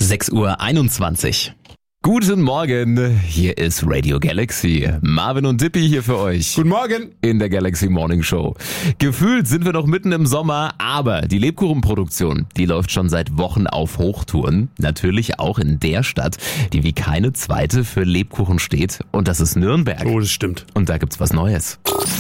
6:21 Uhr. Guten Morgen, hier ist Radio Galaxy. Marvin und Dippy hier für euch. Guten Morgen. In der Galaxy Morning Show. Gefühlt sind wir noch mitten im Sommer, aber die Lebkuchenproduktion, die läuft schon seit Wochen auf Hochtouren. Natürlich auch in der Stadt, die wie keine zweite für Lebkuchen steht. Und das ist Nürnberg. Oh, das stimmt. Und da gibt's was Neues.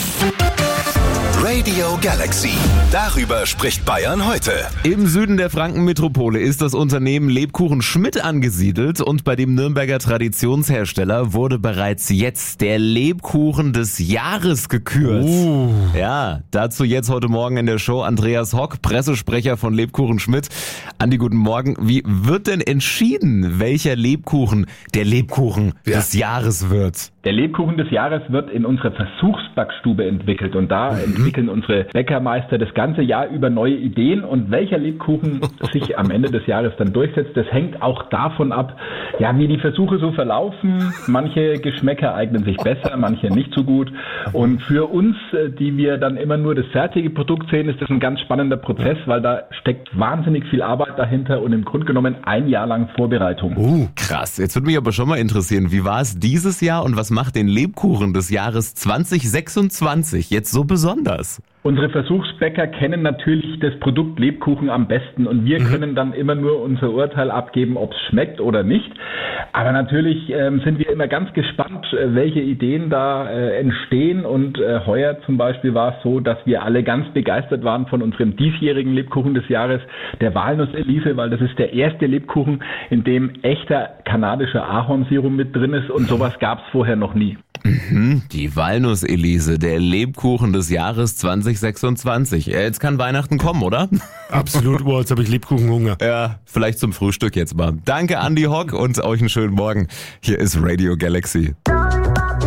Radio Galaxy. Darüber spricht Bayern heute. Im Süden der Frankenmetropole ist das Unternehmen Lebkuchen Schmidt angesiedelt und bei dem Nürnberger Traditionshersteller wurde bereits jetzt der Lebkuchen des Jahres gekürt. Ja, dazu jetzt heute Morgen in der Show Andreas Hock, Pressesprecher von Lebkuchen Schmidt. Andi, guten Morgen. Wie wird denn entschieden, welcher Lebkuchen der Lebkuchen des Jahres wird? Der Lebkuchen des Jahres wird in unserer Versuchsbackstube entwickelt und da entwickeln unsere Bäckermeister das ganze Jahr über neue Ideen und welcher Lebkuchen sich am Ende des Jahres dann durchsetzt, das hängt auch davon ab, ja, wie die Versuche so verlaufen. Manche Geschmäcker eignen sich besser, manche nicht so gut und für uns, die wir dann immer nur das fertige Produkt sehen, ist das ein ganz spannender Prozess, weil da steckt wahnsinnig viel Arbeit dahinter und im Grunde genommen ein Jahr lang Vorbereitung. Krass, jetzt würde mich aber schon mal interessieren, wie war es dieses Jahr und was macht den Lebkuchen des Jahres 2026 jetzt so besonders? Unsere Versuchsbäcker kennen natürlich das Produkt Lebkuchen am besten und wir können dann immer nur unser Urteil abgeben, ob es schmeckt oder nicht. Aber natürlich sind wir immer ganz gespannt, welche Ideen da entstehen und heuer zum Beispiel war es so, dass wir alle ganz begeistert waren von unserem diesjährigen Lebkuchen des Jahres, der Walnuss-Elise, weil das ist der erste Lebkuchen, in dem echter kanadischer Ahornsirup mit drin ist und sowas gab es vorher noch nie. Die Walnuss-Elise, der Lebkuchen des Jahres 2026. Jetzt kann Weihnachten kommen, oder? Absolut, jetzt habe ich Lebkuchenhunger. Ja, vielleicht zum Frühstück jetzt mal. Danke Andi Hock und euch einen schönen Morgen. Hier ist Radio Galaxy.